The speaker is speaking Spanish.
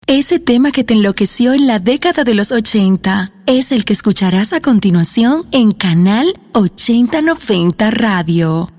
Ese tema que te enloqueció en la década de los 80 es el que escucharás a continuación en Canal 8090 Radio.